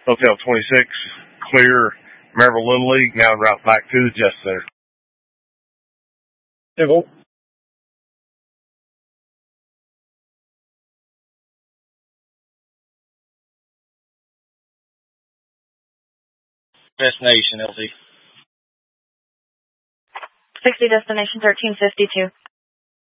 Hotel 26, clear Maryville Little League, now en route back to the Justice Center. Civil. Destination, LZ. 60 destination 1352.